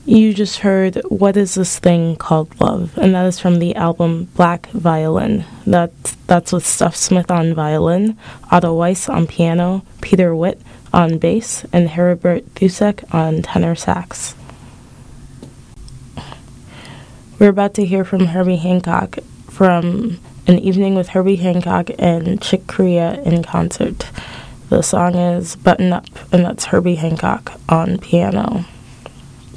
You just heard What Is This Thing Called Love, and that is from the album Black Violin. That's with Stuff Smith on violin, Otto Weiss on piano, Peter Witt on bass, and Herbert Thusek on tenor sax. We're about to hear from Herbie Hancock from An Evening with Herbie Hancock and Chick Corea in concert. The song is Button Up, and that's Herbie Hancock on piano.